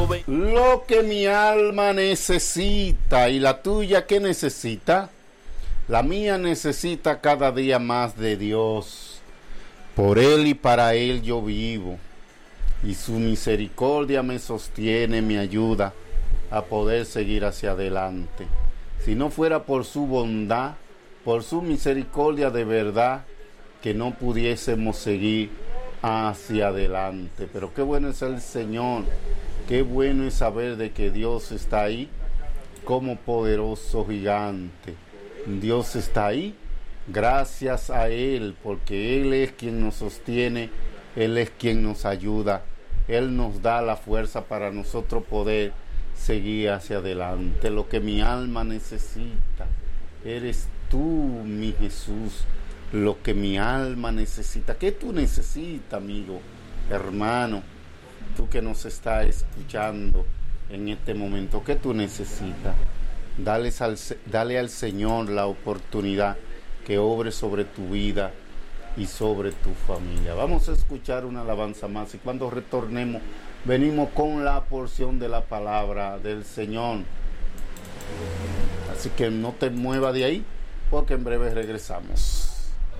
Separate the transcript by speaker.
Speaker 1: Lo que mi alma necesita. ¿Y la tuya qué necesita? La mía necesita cada día más de Dios. Por Él y para Él yo vivo. Y su misericordia me sostiene, me ayuda a poder seguir hacia adelante. Si no fuera por su bondad, por su misericordia de verdad, que no pudiésemos seguir hacia adelante. Pero qué bueno es el Señor. Qué bueno es saber de que Dios está ahí como poderoso gigante. Dios está ahí gracias a Él, porque Él es quien nos sostiene, Él es quien nos ayuda, Él nos da la fuerza para nosotros poder seguir hacia adelante. Lo que mi alma necesita, eres tú, mi Jesús. Lo que mi alma necesita. ¿Qué tú necesitas, amigo, hermano? Tú que nos estás escuchando en este momento, ¿qué tú necesitas? Dale al Señor la oportunidad que obre sobre tu vida y sobre tu familia. Vamos a escuchar una alabanza más y cuando retornemos venimos con la porción de la palabra del Señor. Así que no te muevas de ahí porque en breve regresamos.